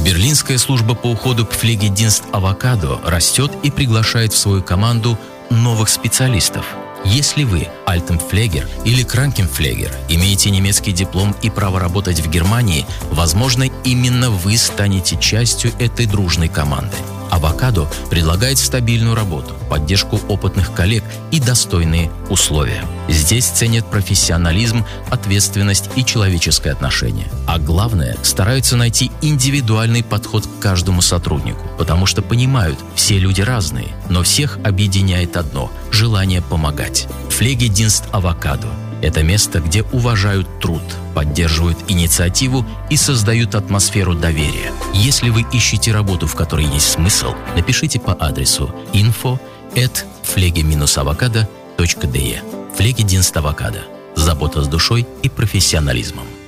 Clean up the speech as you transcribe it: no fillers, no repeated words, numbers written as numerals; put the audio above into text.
Берлинская служба по уходу Pflegedienst Avocado растет и приглашает в свою команду новых специалистов. Если вы Altenpfleger или Krankenpfleger, имеете немецкий диплом и право работать в Германии, возможно, именно вы станете частью этой дружной команды. Avocado предлагает стабильную работу, поддержку опытных коллег и достойные условия. Здесь ценят профессионализм, ответственность и человеческое отношение. А главное, стараются найти индивидуальный подход к каждому сотруднику, потому что понимают, все люди разные, но всех объединяет одно – желание помогать. Pflegedienst Avocado – это место, где уважают труд, поддерживают инициативу и создают атмосферу доверия. Если вы ищете работу, в которой есть смысл, напишите по адресу info@pflege-avocado.de. Pflegedienst Avocado. Забота с душой и профессионализмом.